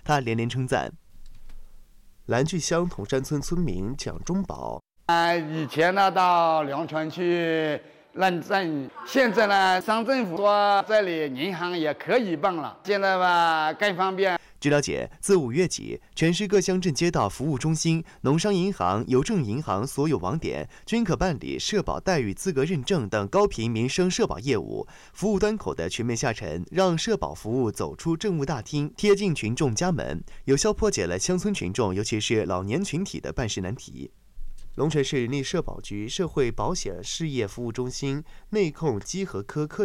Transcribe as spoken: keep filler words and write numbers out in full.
他连连称赞。蓝聚乡桐山村村民蒋忠宝： 啊，以前呢到凉川去认证，现在呢乡政府说这里银行也可以办了，现在吧更方便。 据了解，自五月起，全市各乡镇街道服务中心、农商银行、邮政银行所有网点均可办理社保待遇资格认证等高频民生社保业务。服务端口的全面下沉，让社保服务走出政务大厅，贴近群众家门，有效破解了乡村群众，尤其是老年群体的办事难题。龙泉市人力社保局社会保险事业服务中心内控稽核科科